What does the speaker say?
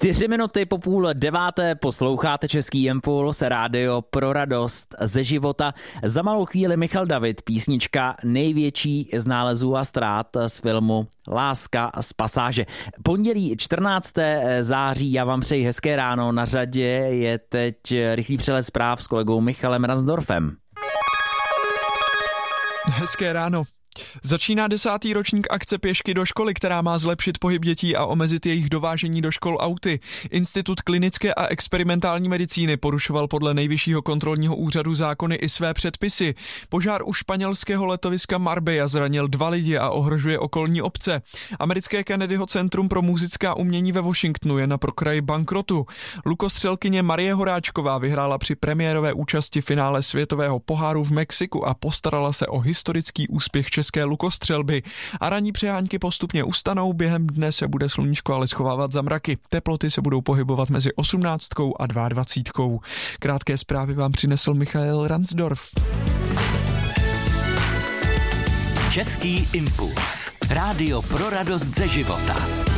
4 minuty po 8:30 posloucháte Český impuls, rádio pro radost ze života. Za malou chvíli Michal David, písnička Největší z nálezů a ztrát z filmu Láska z pasáže. Pondělí 14. září, já vám přeji hezké ráno, na řadě je teď rychlý přehled zpráv s kolegou Michalem Ransdorfem. Hezké ráno. Začíná 10. ročník akce Pěšky do školy, která má zlepšit pohyb dětí a omezit jejich dovážení do škol auty. Institut klinické a experimentální medicíny porušoval podle Nejvyššího kontrolního úřadu zákony i své předpisy. Požár u španělského letoviska Marbella zranil 2 lidi a ohrožuje okolní obce. Americké Kennedyho centrum pro muzická umění ve Washingtonu je na pokraji bankrotu. Lukostřelkyně Marie Horáčková vyhrála při premiérové účasti finále světového poháru v Mexiku a postarala se o historický úspěch české lukostřelby. A ranní přehánky postupně ustanou, během dne se bude sluníčko ale schovávat za mraky. Teploty se budou pohybovat mezi 18 a 22. Krátké zprávy vám přinesl Michal Ransdorf. Český impuls. Rádio pro radost ze života.